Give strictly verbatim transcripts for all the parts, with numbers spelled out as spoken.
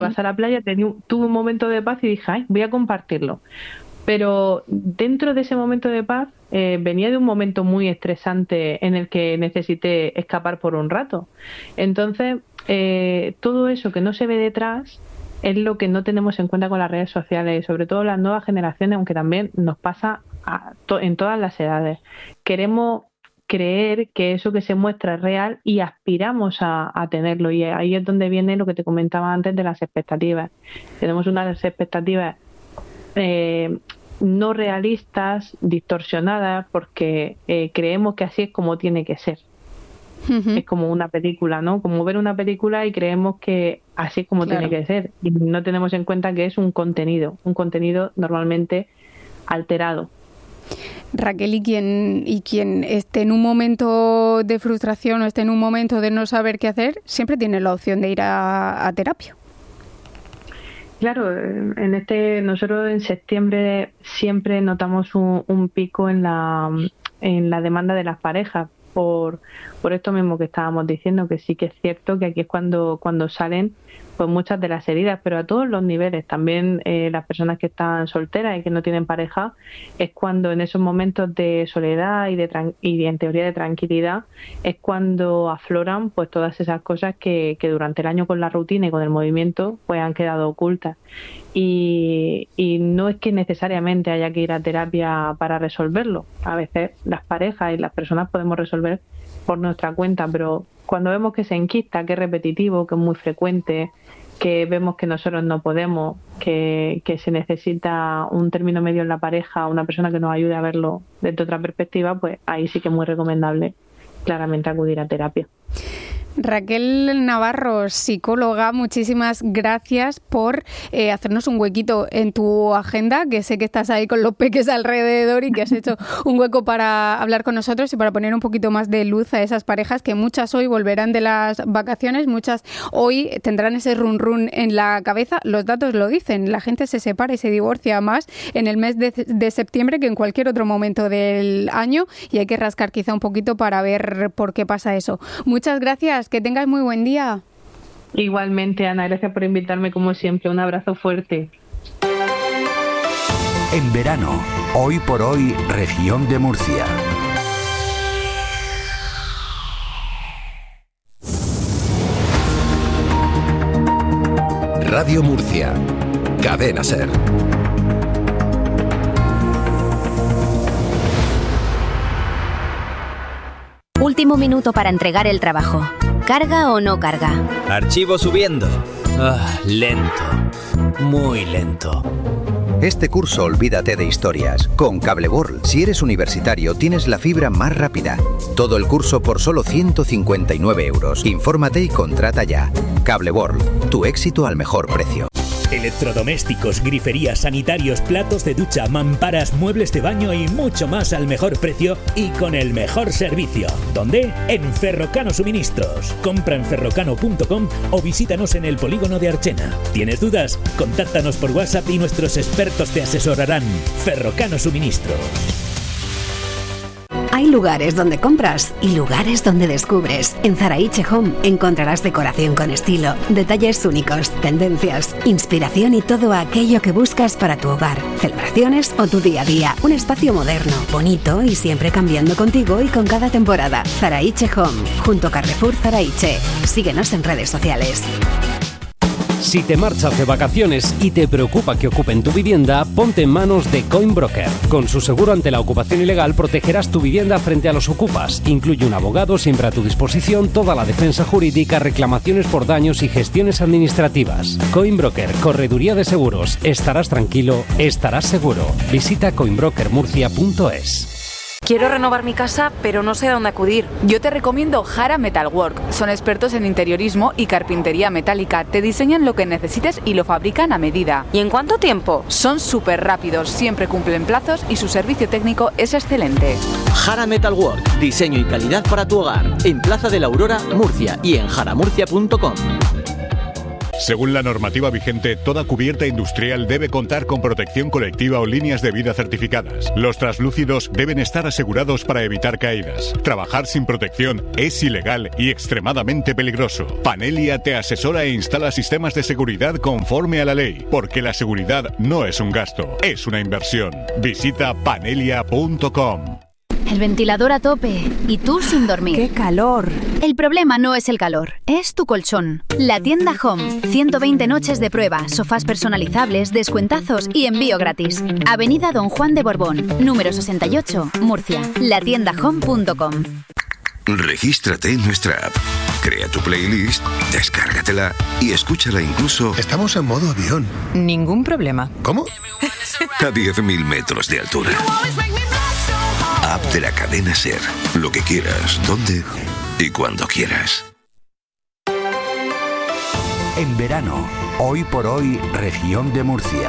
Vas a la playa, tenía, tuve un momento de paz y dije, ay, voy a compartirlo. Pero dentro de ese momento de paz eh, venía de un momento muy estresante en el que necesité escapar por un rato. Entonces, eh, todo eso que no se ve detrás es lo que no tenemos en cuenta con las redes sociales, y sobre todo las nuevas generaciones, aunque también nos pasa a to- en todas las edades. Queremos creer que eso que se muestra es real y aspiramos a, a tenerlo, y ahí es donde viene lo que te comentaba antes de las expectativas. Tenemos unas expectativas eh, no realistas, distorsionadas, porque eh, creemos que así es como tiene que ser. Uh-huh. Es como una película, ¿no? Como ver una película y creemos que así es como claro. tiene que ser, y no tenemos en cuenta que es un contenido, un contenido normalmente alterado. Raquel, y quien, y quien esté en un momento de frustración o esté en un momento de no saber qué hacer, siempre tiene la opción de ir a, a terapia. Claro, en este nosotros en septiembre siempre notamos un, un pico en la en la demanda de las parejas por por esto mismo que estábamos diciendo, que sí que es cierto que aquí es cuando cuando salen pues muchas de las heridas, pero a todos los niveles. También eh, las personas que están solteras y que no tienen pareja, es cuando en esos momentos de soledad y de tran- y en teoría de tranquilidad es cuando afloran pues todas esas cosas que, que durante el año con la rutina y con el movimiento pues han quedado ocultas. Y, y no es que necesariamente haya que ir a terapia para resolverlo. A veces las parejas y las personas podemos resolver por nuestra cuenta, pero cuando vemos que se enquista, que es repetitivo, que es muy frecuente, que vemos que nosotros no podemos, que, que se necesita un término medio en la pareja, una persona que nos ayude a verlo desde otra perspectiva, pues ahí sí que es muy recomendable claramente acudir a terapia. Raquel Navarro, psicóloga, muchísimas gracias por eh, hacernos un huequito en tu agenda, que sé que estás ahí con los peques alrededor y que has hecho un hueco para hablar con nosotros y para poner un poquito más de luz a esas parejas que muchas hoy volverán de las vacaciones, muchas hoy tendrán ese run run en la cabeza. Los datos lo dicen, la gente se separa y se divorcia más en el mes de, de septiembre que en cualquier otro momento del año, y hay que rascar quizá un poquito para ver por qué pasa eso. Muchas gracias. Que tengas muy buen día. Igualmente, Ana, gracias por invitarme como siempre. Un abrazo fuerte. En verano, hoy por hoy, región de Murcia. Radio Murcia, Cadena SER. Último minuto para entregar el trabajo. ¿Carga o no carga? Archivo subiendo. Ah, lento. Muy lento. Este curso olvídate de historias. Con Cable World, si eres universitario, tienes la fibra más rápida. Todo el curso por solo ciento cincuenta y nueve euros. Infórmate y contrata ya. Cable World, tu éxito al mejor precio. Electrodomésticos, griferías, sanitarios, platos de ducha, mamparas, muebles de baño y mucho más al mejor precio y con el mejor servicio. ¿Dónde? En Ferrocano Suministros. Compra en ferrocano punto com o visítanos en el polígono de Archena. ¿Tienes dudas? Contáctanos por WhatsApp y nuestros expertos te asesorarán. Ferrocano Suministros. Hay lugares donde compras y lugares donde descubres. En Zaraiche Home encontrarás decoración con estilo, detalles únicos, tendencias, inspiración y todo aquello que buscas para tu hogar, celebraciones o tu día a día. Un espacio moderno, bonito y siempre cambiando contigo y con cada temporada. Zaraiche Home, junto a Carrefour Zaraiche. Síguenos en redes sociales. Si te marchas de vacaciones y te preocupa que ocupen tu vivienda, ponte en manos de Coinbroker. Con su seguro ante la ocupación ilegal protegerás tu vivienda frente a los ocupas. Incluye un abogado siempre a tu disposición, toda la defensa jurídica, reclamaciones por daños y gestiones administrativas. Coinbroker, correduría de seguros. Estarás tranquilo, estarás seguro. Visita coinbroker murcia punto es. Quiero renovar mi casa, pero no sé a dónde acudir. Yo te recomiendo Jara Metalwork. Son expertos en interiorismo y carpintería metálica. Te diseñan lo que necesites y lo fabrican a medida. ¿Y en cuánto tiempo? Son súper rápidos, siempre cumplen plazos y su servicio técnico es excelente. Jara Metalwork. Diseño y calidad para tu hogar. En Plaza de la Aurora, Murcia y en jara murcia punto com. Según la normativa vigente, toda cubierta industrial debe contar con protección colectiva o líneas de vida certificadas. Los translúcidos deben estar asegurados para evitar caídas. Trabajar sin protección es ilegal y extremadamente peligroso. Panelia te asesora e instala sistemas de seguridad conforme a la ley, porque la seguridad no es un gasto, es una inversión. Visita panelia punto com. El ventilador a tope y tú sin dormir. ¡Qué calor! El problema no es el calor, es tu colchón. La tienda Home. ciento veinte noches de prueba, sofás personalizables, descuentazos y envío gratis. Avenida Don Juan de Borbón, número sesenta y ocho, Murcia. la tienda home punto com. Regístrate en nuestra app. Crea tu playlist, descárgatela y escúchala incluso... Estamos en modo avión. Ningún problema. ¿Cómo? A diez mil metros de altura. App de la cadena SER. Lo que quieras, donde y cuando quieras. En verano, hoy por hoy, región de Murcia.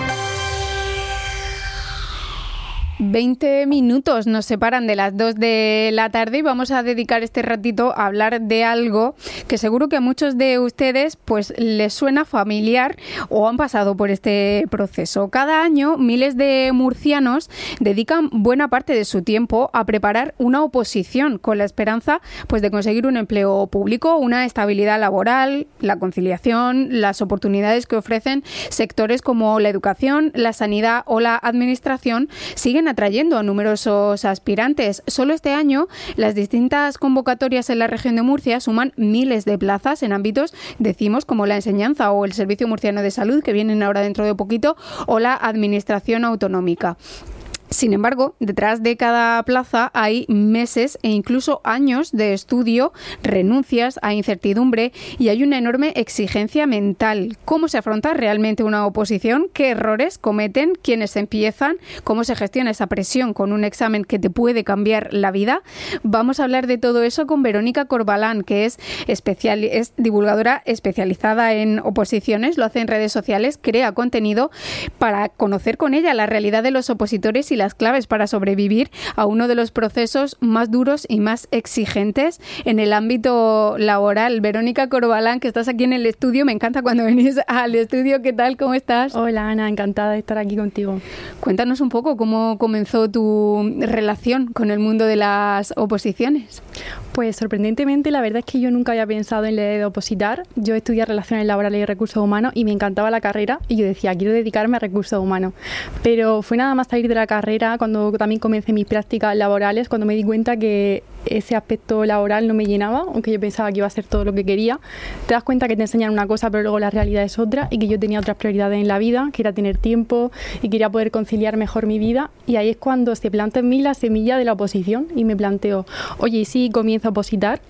veinte minutos nos separan de las dos de la tarde y vamos a dedicar este ratito a hablar de algo que seguro que a muchos de ustedes pues les suena familiar o han pasado por este proceso. Cada año miles de murcianos dedican buena parte de su tiempo a preparar una oposición con la esperanza pues de conseguir un empleo público, una estabilidad laboral, la conciliación, las oportunidades que ofrecen sectores como la educación, la sanidad o la administración siguen atrayendo a numerosos aspirantes. Solo este año, las distintas convocatorias en la región de Murcia suman miles de plazas en ámbitos, decimos, como la enseñanza o el Servicio Murciano de Salud, que vienen ahora dentro de poquito, o la administración autonómica. Sin embargo, detrás de cada plaza hay meses e incluso años de estudio, renuncias a incertidumbre y hay una enorme exigencia mental. ¿Cómo se afronta realmente una oposición? ¿Qué errores cometen quienes empiezan? ¿Cómo se gestiona esa presión con un examen que te puede cambiar la vida? Vamos a hablar de todo eso con Verónica Corbalán, que es, especial, es divulgadora especializada en oposiciones, lo hace en redes sociales, crea contenido para conocer con ella la realidad de los opositores y las claves para sobrevivir a uno de los procesos más duros y más exigentes en el ámbito laboral. Verónica Corbalán, que estás aquí en el estudio, me encanta cuando venís al estudio. ¿Qué tal? ¿Cómo estás? Hola, Ana, encantada de estar aquí contigo. Cuéntanos un poco cómo comenzó tu relación con el mundo de las oposiciones. Pues sorprendentemente, la verdad es que yo nunca había pensado en leer de opositar. Yo estudié Relaciones Laborales y Recursos Humanos y me encantaba la carrera y yo decía, quiero dedicarme a Recursos Humanos. Pero fue nada más salir de la carrera, cuando también comencé mis prácticas laborales, cuando me di cuenta que ese aspecto laboral no me llenaba, aunque yo pensaba que iba a ser todo lo que quería. Te das cuenta que te enseñan una cosa, pero luego la realidad es otra, y que yo tenía otras prioridades en la vida, que era tener tiempo y quería poder conciliar mejor mi vida. Y ahí es cuando se planta en mí la semilla de la oposición y me planteo, oye, ¿y si comienzo a opositar?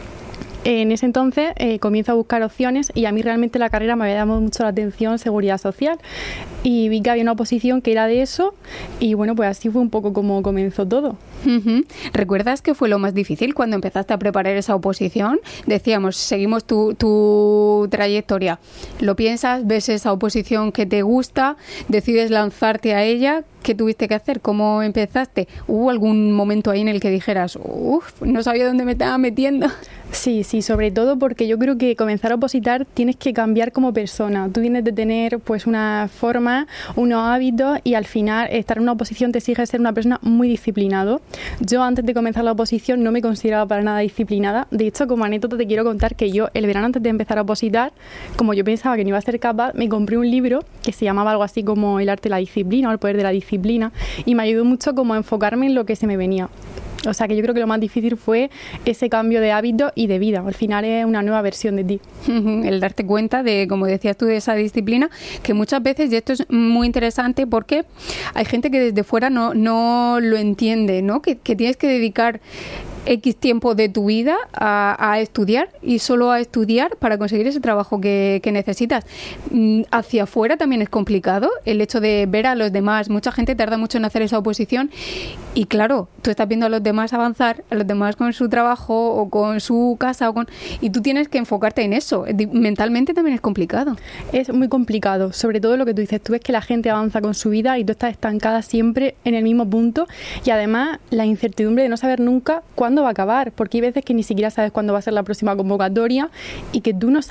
En ese entonces eh, comienzo a buscar opciones y a mí realmente la carrera me había llamado mucho la atención seguridad social y vi que había una oposición que era de eso y bueno, pues así fue un poco como comenzó todo. Uh-huh. ¿Recuerdas qué fue lo más difícil cuando empezaste a preparar esa oposición? Decíamos, seguimos tu, tu trayectoria. ¿Lo piensas? ¿Ves esa oposición que te gusta? ¿Decides lanzarte a ella? ¿Qué tuviste que hacer? ¿Cómo empezaste? ¿Hubo algún momento ahí en el que dijeras, uff, no sabía dónde me estaba metiendo? Sí, sí, sobre todo porque yo creo que comenzar a opositar tienes que cambiar como persona. Tú tienes de tener pues una forma, unos hábitos y al final estar en una oposición te exige ser una persona muy disciplinado. Yo antes de comenzar la oposición no me consideraba para nada disciplinada. De hecho, como anécdota te quiero contar que yo el verano antes de empezar a opositar, como yo pensaba que no iba a ser capaz, me compré un libro que se llamaba algo así como El arte de la disciplina o El poder de la disciplina y me ayudó mucho como a enfocarme en lo que se me venía. O sea que yo creo que lo más difícil fue ese cambio de hábito y de vida. Al final es una nueva versión de ti. El darte cuenta de, como decías tú, de esa disciplina, que muchas veces, y esto es muy interesante porque hay gente que desde fuera no, no lo entiende, ¿no? Que, que tienes que dedicar X tiempo de tu vida a, a estudiar y solo a estudiar para conseguir ese trabajo que, que necesitas. Hacia afuera también es complicado el hecho de ver a los demás. Mucha gente tarda mucho en hacer esa oposición y claro, tú estás viendo a los demás avanzar, a los demás con su trabajo o con su casa o con y tú tienes que enfocarte en eso. Mentalmente también es complicado. Es muy complicado, sobre todo lo que tú dices. Tú ves que la gente avanza con su vida y tú estás estancada siempre en el mismo punto y además la incertidumbre de no saber nunca cuándo va a acabar, porque hay veces que ni siquiera sabes cuándo va a ser la próxima convocatoria y que tú no sabes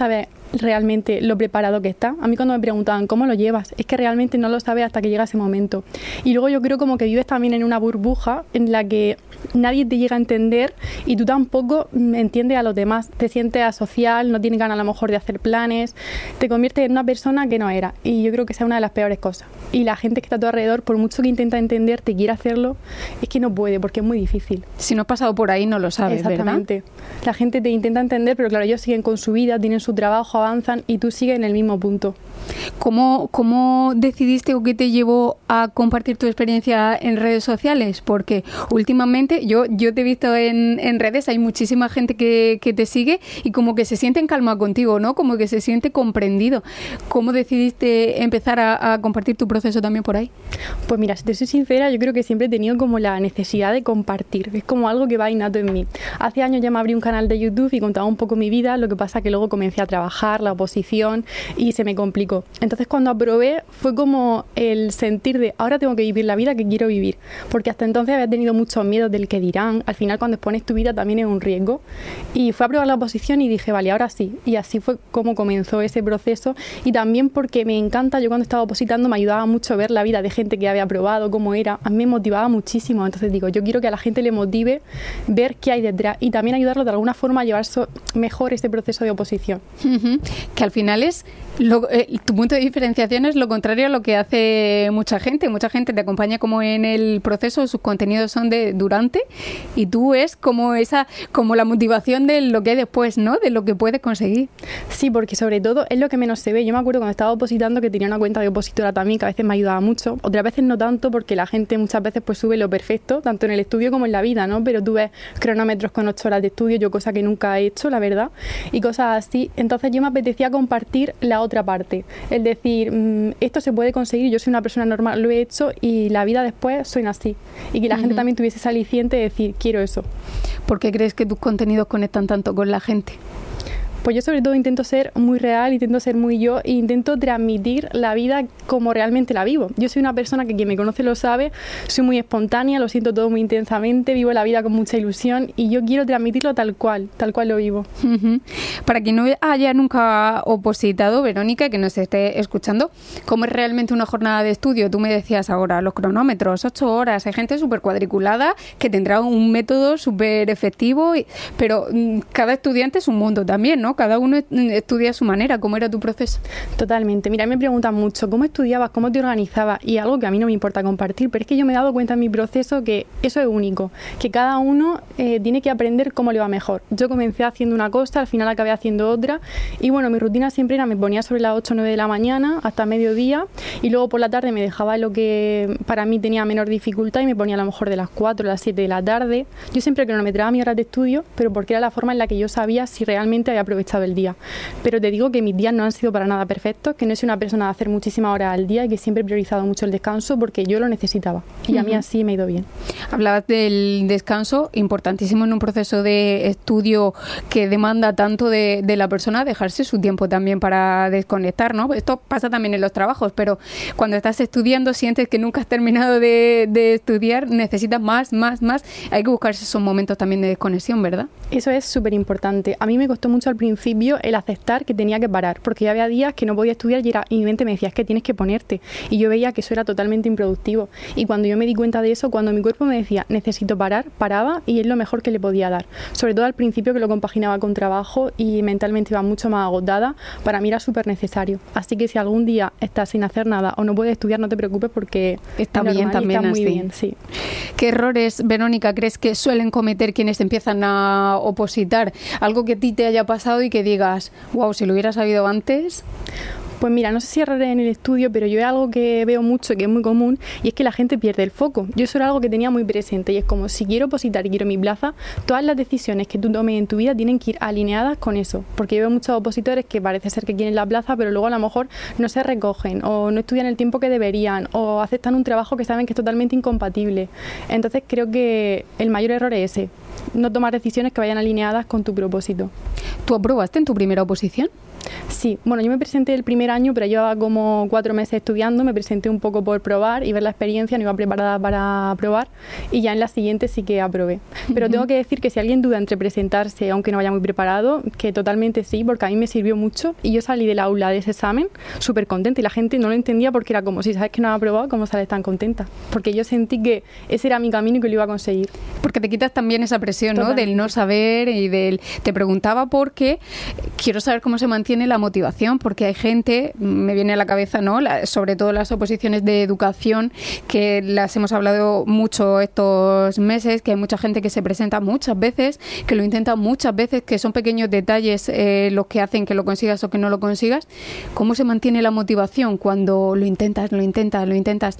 realmente lo preparado que está. A mí cuando me preguntaban ¿cómo lo llevas? Es que realmente no lo sabes hasta que llega ese momento. Y luego yo creo como que vives también en una burbuja en la que nadie te llega a entender y tú tampoco entiendes a los demás. Te sientes asocial, no tienes ganas a lo mejor de hacer planes, te conviertes en una persona que no era. Y yo creo que esa es una de las peores cosas. Y la gente que está a tu alrededor, por mucho que intenta entenderte, quiere hacerlo, es que no puede porque es muy difícil. Si no has pasado por ahí no lo sabes, exactamente, ¿verdad? La gente te intenta entender, pero claro, ellos siguen con su vida, tienen su trabajo, avanzan y tú sigues en el mismo punto. ¿Cómo, cómo decidiste o qué te llevó a compartir tu experiencia en redes sociales? Porque últimamente yo, yo te he visto en, en redes, hay muchísima gente que, que te sigue y como que se siente en calma contigo, ¿no? Como que se siente comprendido. ¿Cómo decidiste empezar a, a compartir tu proceso también por ahí? Pues mira, si te soy sincera, yo creo que siempre he tenido como la necesidad de compartir. Es como algo que va innato en mí. Hace años ya me abrí un canal de YouTube y contaba un poco mi vida, lo que pasa que luego comencé a trabajar, la oposición y se me complicó. Entonces cuando aprobé fue como el sentir de ahora tengo que vivir la vida que quiero vivir, porque hasta entonces había tenido muchos miedos del que dirán. Al final cuando expones tu vida también es un riesgo y fue a aprobar la oposición y dije vale, ahora sí, y así fue como comenzó ese proceso. Y también porque me encanta, yo cuando estaba opositando me ayudaba mucho ver la vida de gente que había aprobado, cómo era, a mí me motivaba muchísimo. Entonces digo, yo quiero que a la gente le motive ver qué hay detrás y también ayudarlo de alguna forma a llevar so- mejor ese proceso de oposición. Uh-huh. Que al final es lo, eh, tu punto de diferenciación es lo contrario a lo que hace mucha gente. Mucha gente te acompaña como en el proceso, sus contenidos son de durante y tú es como esa, como la motivación de lo que hay después, ¿no? De lo que puedes conseguir. Sí, porque sobre todo es lo que menos se ve. Yo me acuerdo cuando estaba opositando que tenía una cuenta de opositora también que a veces me ayudaba mucho, otras veces no tanto porque la gente muchas veces pues sube lo perfecto, tanto en el estudio como en la vida, ¿no? Pero tú ves cronómetros con ocho horas de estudio, yo cosa que nunca he hecho, la verdad, y cosas así. Entonces yo me apetecía compartir la otra parte, el decir, mmm, esto se puede conseguir, yo soy una persona normal, lo he hecho y la vida después suena así. Y que la uh-huh. gente también tuviese ese aliciente de decir, quiero eso. ¿Por qué crees que tus contenidos conectan tanto con la gente? Pues yo sobre todo intento ser muy real, intento ser muy yo e intento transmitir la vida como realmente la vivo. Yo soy una persona que quien me conoce lo sabe, soy muy espontánea, lo siento todo muy intensamente, vivo la vida con mucha ilusión y yo quiero transmitirlo tal cual, tal cual lo vivo. Uh-huh. Para quien no haya nunca opositado, Verónica, que nos esté escuchando, ¿cómo es realmente una jornada de estudio? Tú me decías ahora, los cronómetros, ocho horas, hay gente súper cuadriculada que tendrá un método súper efectivo, pero cada estudiante es un mundo también, ¿no? Cada uno estudia a su manera. ¿Cómo era tu proceso? Totalmente. Mira, me preguntan mucho cómo estudiabas, cómo te organizabas y algo que a mí no me importa compartir, pero es que yo me he dado cuenta en mi proceso que eso es único, que cada uno eh, tiene que aprender cómo le va mejor. Yo comencé haciendo una cosa, al final acabé haciendo otra y bueno, mi rutina siempre era, me ponía sobre las ocho o nueve de la mañana hasta mediodía y luego por la tarde me dejaba lo que para mí tenía menor dificultad y me ponía a lo mejor de las cuatro a las siete de la tarde. Yo siempre cronometraba mi hora de estudio, pero porque era la forma en la que yo sabía si realmente había aprovechado el día. Pero te digo que mis días no han sido para nada perfectos, que no soy una persona de hacer muchísimas horas al día y que siempre he priorizado mucho el descanso porque yo lo necesitaba y uh-huh. a mí así me ha ido bien. Hablabas del descanso, importantísimo en un proceso de estudio que demanda tanto de, de la persona, dejarse su tiempo también para desconectar, ¿no? Esto pasa también en los trabajos, pero cuando estás estudiando sientes que nunca has terminado de, de estudiar, necesitas más, más, más. Hay que buscarse esos momentos también de desconexión, ¿verdad? Eso es súper importante. A mí me costó mucho al principio el aceptar que tenía que parar, porque ya había días que no podía estudiar y, era, y mi mente me decía, es que tienes que ponerte. Y yo veía que eso era totalmente improductivo. Y cuando yo me di cuenta de eso, cuando mi cuerpo me decía, necesito parar, paraba y es lo mejor que le podía dar. Sobre todo al principio que lo compaginaba con trabajo y mentalmente iba mucho más agotada, para mí era súper necesario. Así que si algún día estás sin hacer nada o no puedes estudiar, no te preocupes porque está bien también. Está muy así. bien, sí. ¿Qué errores, Verónica, crees que suelen cometer quienes empiezan a opositar? Algo que a ti te haya pasado y que digas, wow, si lo hubiera sabido antes. Pues mira, no sé si errores en el estudio, pero yo es algo que veo mucho, que es muy común, y es que la gente pierde el foco. Yo eso era algo que tenía muy presente, y es como, si quiero opositar y quiero mi plaza, todas las decisiones que tú tomes en tu vida tienen que ir alineadas con eso, porque yo veo muchos opositores que parece ser que quieren la plaza, pero luego a lo mejor no se recogen, o no estudian el tiempo que deberían, o aceptan un trabajo que saben que es totalmente incompatible. Entonces creo que el mayor error es ese, no tomar decisiones que vayan alineadas con tu propósito. ¿Tú aprobaste en tu primera oposición? Sí, bueno, yo me presenté el primer año, pero llevaba como cuatro meses estudiando, me presenté un poco por probar y ver la experiencia, no iba preparada para aprobar, y ya en la siguiente sí que aprobé. Pero uh-huh. tengo que decir que si alguien duda entre presentarse, aunque no vaya muy preparado, que totalmente sí, porque a mí me sirvió mucho, y yo salí del aula de ese examen súper contenta, y la gente no lo entendía porque era como, si sabes que no has aprobado, ¿cómo sales tan contenta? Porque yo sentí que ese era mi camino y que lo iba a conseguir. Porque te quitas también esa presión, ¿no? Del no saber y del... Te preguntaba porque quiero saber cómo se mantiene la motivación, porque hay gente, me viene a la cabeza, ¿no? La, sobre todo las oposiciones de educación, que las hemos hablado mucho estos meses, que hay mucha gente que se presenta muchas veces, que lo intenta muchas veces, que son pequeños detalles eh, los que hacen que lo consigas o que no lo consigas. ¿Cómo se mantiene la motivación cuando lo intentas, lo intentas, lo intentas?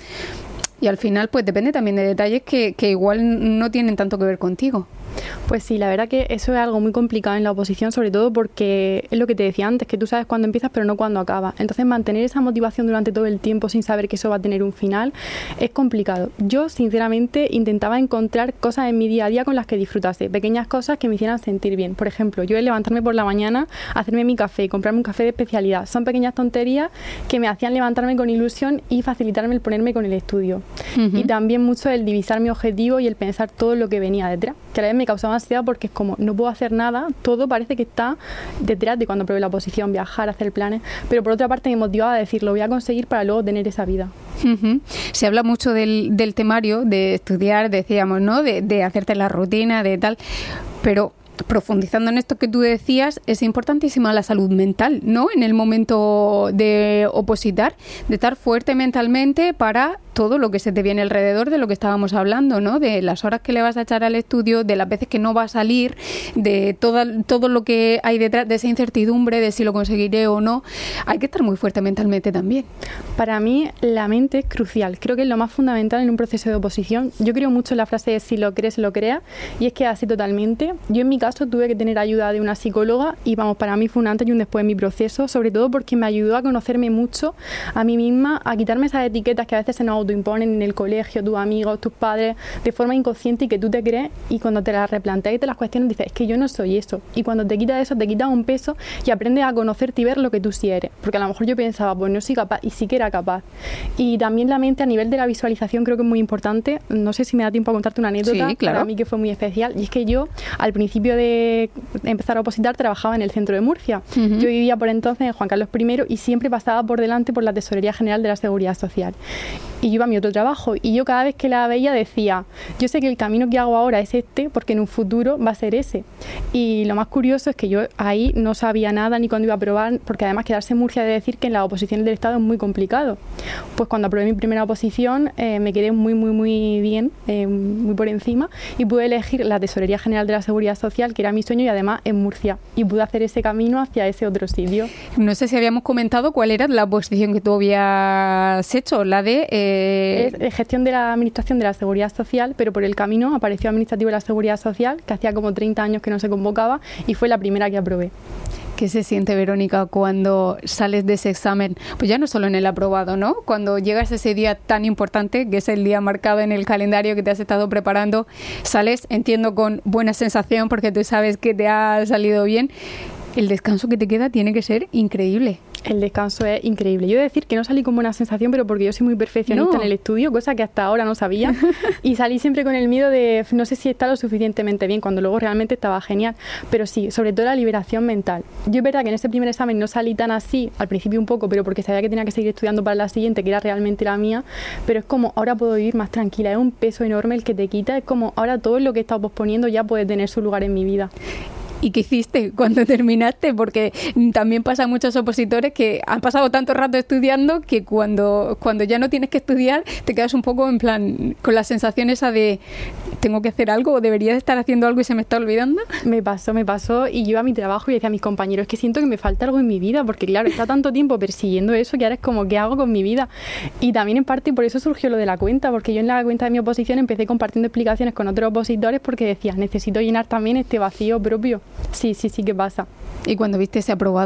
Y al final, pues depende también de detalles que, que igual no tienen tanto que ver contigo. Pues sí, la verdad que eso es algo muy complicado en la oposición, sobre todo porque es lo que te decía antes, que tú sabes cuándo empiezas pero no cuándo acabas. Entonces mantener esa motivación durante todo el tiempo sin saber que eso va a tener un final es complicado. Yo sinceramente intentaba encontrar cosas en mi día a día con las que disfrutase, pequeñas cosas que me hicieran sentir bien. Por ejemplo, yo el levantarme por la mañana, hacerme mi café, comprarme un café de especialidad, son pequeñas tonterías que me hacían levantarme con ilusión y facilitarme el ponerme con el estudio. Uh-huh. Y también mucho el divisar mi objetivo y el pensar todo lo que venía detrás, que a la vez me causaba ansiedad porque es como, no puedo hacer nada, todo parece que está detrás de cuando probé la oposición, viajar, hacer planes, pero por otra parte me motivaba a decir, lo voy a conseguir para luego tener esa vida. Uh-huh. Se habla mucho del, del temario, de estudiar, decíamos, ¿no? De, de hacerte la rutina, de tal, pero... Profundizando en esto que tú decías, es importantísima la salud mental, ¿no? En el momento de opositar, de estar fuerte mentalmente para todo lo que se te viene alrededor de lo que estábamos hablando, ¿no? De las horas que le vas a echar al estudio, de las veces que no va a salir, de todo, todo lo que hay detrás de esa incertidumbre de si lo conseguiré o no. Hay que estar muy fuerte mentalmente también. Para mí, la mente es crucial. Creo que es lo más fundamental en un proceso de oposición. Yo creo mucho en la frase de si lo crees, lo creas, y es que así totalmente. Yo en mi caso tuve que tener ayuda de una psicóloga y vamos, para mí fue un antes y un después en mi proceso, sobre todo porque me ayudó a conocerme mucho a mí misma, a quitarme esas etiquetas que a veces se nos autoimponen en el colegio, tus amigos, tus padres, de forma inconsciente y que tú te crees, y cuando te las replanteas y te las cuestionas dices, es que yo no soy eso, y cuando te quitas eso te quitas un peso y aprendes a conocerte y ver lo que tú sí eres, porque a lo mejor yo pensaba, pues no soy capaz, y sí que era capaz. Y también la mente a nivel de la visualización creo que es muy importante. No sé si me da tiempo a contarte una anécdota, sí, claro. Para mí que fue muy especial, y es que yo al principio de empezar a opositar trabajaba en el centro de Murcia. Uh-huh. Yo vivía por entonces en Juan Carlos primero y siempre pasaba por delante por la Tesorería General de la Seguridad Social. Y yo iba a mi otro trabajo y yo cada vez que la veía decía, yo sé que el camino que hago ahora es este porque en un futuro va a ser ese. Y lo más curioso es que yo ahí no sabía nada ni cuándo iba a aprobar, porque además quedarse en Murcia de decir que en las oposiciones del Estado es muy complicado. Pues cuando aprobé mi primera oposición eh, me quedé muy muy muy bien, eh, muy por encima, y pude elegir la Tesorería General de la Seguridad Social, que era mi sueño, y además en Murcia, y pude hacer ese camino hacia ese otro sitio. No sé si habíamos comentado cuál era la oposición que tú habías hecho, la de... Eh... Es gestión de la Administración de la Seguridad Social, pero por el camino apareció Administrativo de la Seguridad Social, que hacía como treinta años que no se convocaba, y fue la primera que aprobé. ¿Qué se siente, Verónica, cuando sales de ese examen? Pues ya no solo en el aprobado, ¿no? Cuando llegas a ese día tan importante, que es el día marcado en el calendario que te has estado preparando, sales, entiendo, con buena sensación porque tú sabes que te ha salido bien. El descanso que te queda tiene que ser increíble. El descanso es increíble. Yo he de decir que no salí con buena sensación, pero porque yo soy muy perfeccionista no. en el estudio, cosa que hasta ahora no sabía, y salí siempre con el miedo de no sé si está lo suficientemente bien, cuando luego realmente estaba genial. Pero sí, sobre todo la liberación mental. Yo es verdad que en ese primer examen no salí tan así, al principio un poco, pero porque sabía que tenía que seguir estudiando para la siguiente, que era realmente la mía, pero es como ahora puedo vivir más tranquila. Es un peso enorme el que te quita, es como ahora todo lo que he estado posponiendo ya puede tener su lugar en mi vida. ¿Y qué hiciste cuando terminaste? Porque también pasa a muchos opositores que han pasado tanto rato estudiando que cuando, cuando ya no tienes que estudiar te quedas un poco en plan con la sensación esa de ¿tengo que hacer algo o debería de estar haciendo algo y se me está olvidando? Me pasó, me pasó y yo iba a mi trabajo y decía a mis compañeros, es que siento que me falta algo en mi vida, porque claro, está tanto tiempo persiguiendo eso que ahora es como ¿qué hago con mi vida? Y también en parte por eso surgió lo de la cuenta, porque yo en la cuenta de mi oposición empecé compartiendo explicaciones con otros opositores porque decía, necesito llenar también este vacío propio. Sí, sí, sí que pasa. ¿Y cuando viste ese aprobado?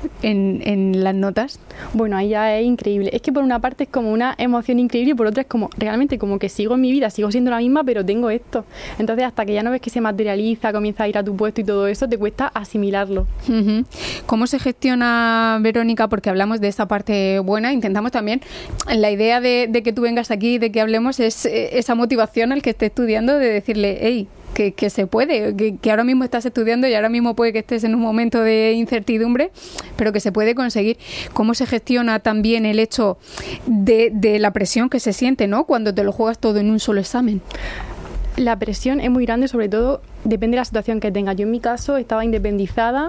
en, en las notas? Bueno, ahí ya es increíble. Es que por una parte es como una emoción increíble y por otra es como realmente como que sigo en mi vida, sigo siendo la misma, pero tengo esto. Entonces hasta que ya no ves que se materializa, comienza a ir a tu puesto y todo eso, te cuesta asimilarlo. Uh-huh. ¿Cómo se gestiona, Verónica? Porque hablamos de esta parte buena, intentamos también, la idea de, de que tú vengas aquí, de que hablemos, es eh, esa motivación al que esté estudiando, de decirle, hey, Que, que se puede, que, que ahora mismo estás estudiando y ahora mismo puede que estés en un momento de incertidumbre, pero que se puede conseguir. ¿Cómo se gestiona también el hecho de, de la presión que se siente, ¿no?, cuando te lo juegas todo en un solo examen? La presión es muy grande, sobre todo depende de la situación que tenga. Yo en mi caso estaba independizada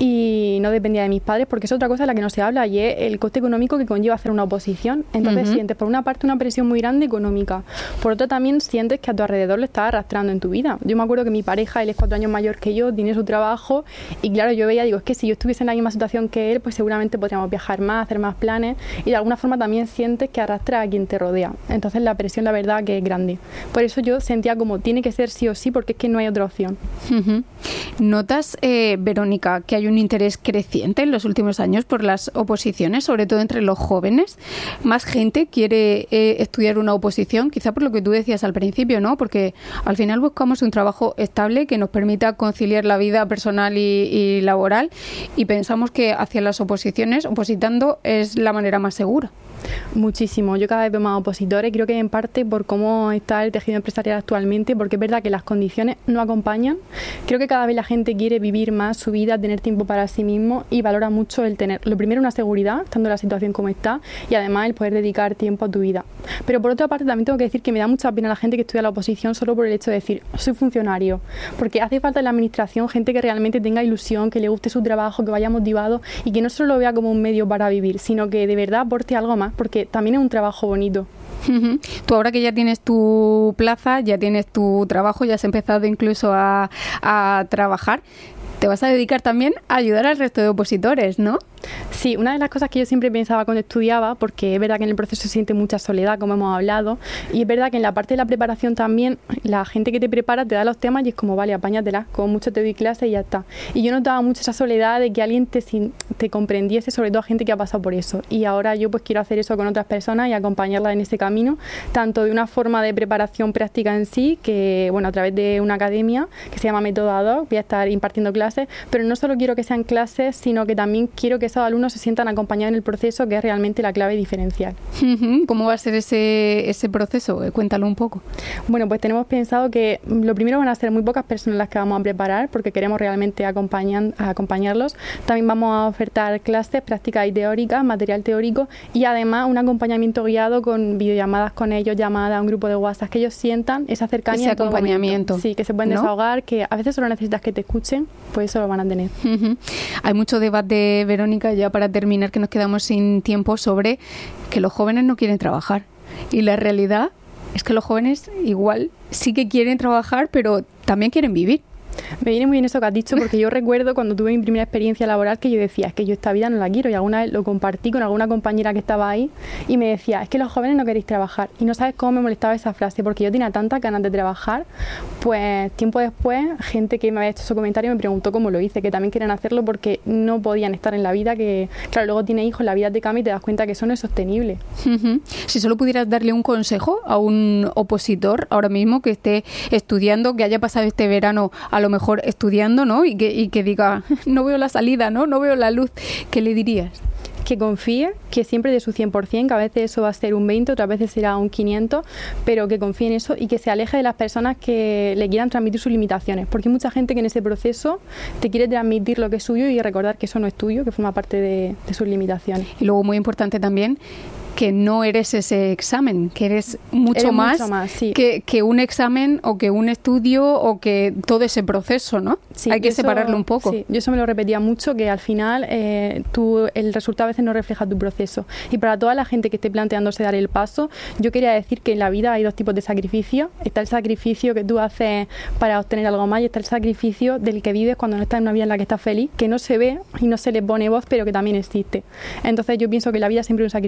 y no dependía de mis padres, porque es otra cosa de la que no se habla y es el coste económico que conlleva hacer una oposición. Entonces uh-huh. sientes por una parte una presión muy grande económica, por otra también sientes que a tu alrededor lo estás arrastrando en tu vida. Yo me acuerdo que mi pareja, él es cuatro años mayor que yo, tiene su trabajo y claro, yo veía, digo, es que si yo estuviese en la misma situación que él, pues seguramente podríamos viajar más, hacer más planes y de alguna forma también sientes que arrastras a quien te rodea. Entonces la presión, la verdad, que es grande. Por eso yo sentía como tiene que ser sí o sí, porque es que no hay otra opción. Uh-huh. ¿Notas, eh, Verónica, que hay un interés creciente en los últimos años por las oposiciones, sobre todo entre los jóvenes? ¿Más gente quiere eh, estudiar una oposición? Quizá por lo que tú decías al principio, ¿no? Porque al final buscamos un trabajo estable que nos permita conciliar la vida personal y, y laboral y pensamos que hacia las oposiciones, opositando, es la manera más segura. Muchísimo. Yo cada vez veo más opositores, creo que en parte por cómo está el tejido empresarial actualmente, porque es verdad que las condiciones no acompañan. Creo que cada vez la gente quiere vivir más su vida, tener tiempo para sí mismo y valora mucho el tener, lo primero, una seguridad, estando en la situación como está, y además el poder dedicar tiempo a tu vida. Pero por otra parte también tengo que decir que me da mucha pena la gente que estudia la oposición solo por el hecho de decir, soy funcionario, porque hace falta en la administración gente que realmente tenga ilusión, que le guste su trabajo, que vaya motivado y que no solo lo vea como un medio para vivir, sino que de verdad aporte algo más, porque también es un trabajo bonito. Uh-huh. Tú ahora que ya tienes tu plaza, ya tienes tu trabajo, ya has empezado incluso a, a trabajar, te vas a dedicar también a ayudar al resto de opositores, ¿no? Sí, una de las cosas que yo siempre pensaba cuando estudiaba, porque es verdad que en el proceso se siente mucha soledad, como hemos hablado, y es verdad que en la parte de la preparación también, la gente que te prepara te da los temas y es como, vale, apáñatelas, como mucho te doy clase y ya está. Y yo notaba mucho esa soledad de que alguien te, te comprendiese, sobre todo a gente que ha pasado por eso. Y ahora yo pues quiero hacer eso con otras personas y acompañarlas en ese camino, tanto de una forma de preparación práctica en sí, que bueno, a través de una academia que se llama Método Ad Hoc, voy a estar impartiendo clases, pero no solo quiero que sean clases, sino que también quiero que esos alumnos se sientan acompañados en el proceso, que es realmente la clave diferencial. ¿Cómo va a ser ese, ese proceso? Cuéntalo un poco. Bueno, pues tenemos pensado que lo primero van a ser muy pocas personas las que vamos a preparar, porque queremos realmente acompañar, acompañarlos. También vamos a ofertar clases, prácticas y teóricas, material teórico y además un acompañamiento guiado con videollamadas con ellos, llamadas, un grupo de WhatsApp, que ellos sientan esa cercanía. Ese acompañamiento. Sí, que se pueden ¿no? desahogar, que a veces solo necesitas que te escuchen, pues eso lo van a tener. Uh-huh. Hay mucho debate, Verónica, ya para terminar, que nos quedamos sin tiempo, sobre que los jóvenes no quieren trabajar. Y la realidad es que los jóvenes igual sí que quieren trabajar, pero también quieren vivir. Me viene muy bien eso que has dicho, porque yo recuerdo cuando tuve mi primera experiencia laboral que yo decía, es que yo esta vida no la quiero, y alguna vez lo compartí con alguna compañera que estaba ahí y me decía, es que los jóvenes no queréis trabajar, y no sabes cómo me molestaba esa frase, porque yo tenía tantas ganas de trabajar. Pues tiempo después, gente que me había hecho su comentario me preguntó cómo lo hice, que también querían hacerlo porque no podían estar en la vida, que claro, luego tienes hijos, la vida te cambia y te das cuenta que eso no es sostenible. Uh-huh. Si solo pudieras darle un consejo a un opositor ahora mismo que esté estudiando, que haya pasado este verano a lo mejor estudiando, ¿no? Y que, y que diga, no veo la salida, ¿no? No veo la luz, ¿qué le dirías? Que confíe, que siempre de su cien por ciento, que a veces eso va a ser un veinte, otras veces será un quinientos, pero que confíe en eso y que se aleje de las personas que le quieran transmitir sus limitaciones, porque hay mucha gente que en ese proceso te quiere transmitir lo que es suyo y recordar que eso no es tuyo, que forma parte de, de sus limitaciones. Y luego, muy importante también, que no eres ese examen, que eres mucho eres más, mucho más sí. que, que un examen o que un estudio o que todo ese proceso, ¿no? Sí, hay que eso, separarlo un poco. Sí, yo eso me lo repetía mucho, que al final eh, tú, el resultado a veces no refleja tu proceso. Y para toda la gente que esté planteándose dar el paso, yo quería decir que en la vida hay dos tipos de sacrificio. Está el sacrificio que tú haces para obtener algo más y está el sacrificio del que vives cuando no estás en una vida en la que estás feliz, que no se ve y no se le pone voz, pero que también existe. Entonces yo pienso que la vida siempre es un sacrificio, elige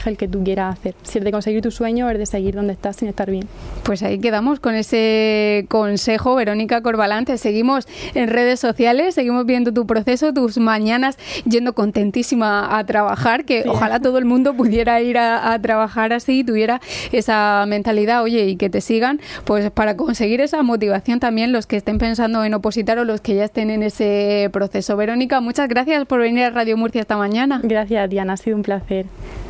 elige el que tú quieras hacer, si el de conseguir tu sueño o el de seguir donde estás sin estar bien. Pues ahí quedamos con ese consejo, Verónica Corbalán. Te seguimos en redes sociales, seguimos viendo tu proceso, tus mañanas yendo contentísima a trabajar, que sí, ojalá todo el mundo pudiera ir a, a trabajar así, tuviera esa mentalidad, oye, y que te sigan, pues para conseguir esa motivación también los que estén pensando en opositar o los que ya estén en ese proceso. Verónica, muchas gracias por venir a Radio Murcia esta mañana. Gracias, Diana, ha sido un placer.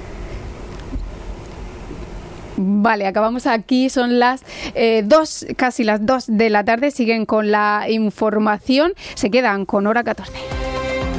Vale, acabamos aquí, son las eh, dos, casi las dos de la tarde, siguen con la información, se quedan con Hora catorce.